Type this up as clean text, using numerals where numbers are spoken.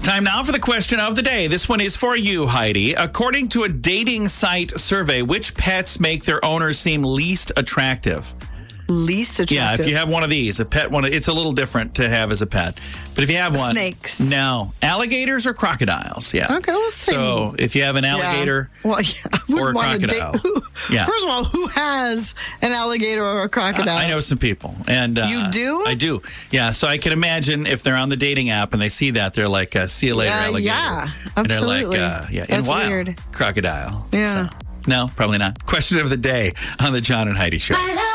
Time now for the question of the day. This one is for you, Heidi. According to a dating site survey, which pets make their owners seem least attractive? Least attractive? Yeah, if you have one of these, a pet one, it's a little different to have as a pet. But if you have one... Snakes. No. Alligators or crocodiles? Yeah. Okay, let's see. So if you have an alligator or a crocodile. First of all, who has an alligator or a crocodile? I know some people. And you do? I do. Yeah, so I can imagine if they're on the dating app and they see that, they're like, see you later, alligator. Yeah, absolutely. And they're like, That's wild, weird. crocodile. Yeah. So, no, probably not. Question of the day on the John and Heidi Show.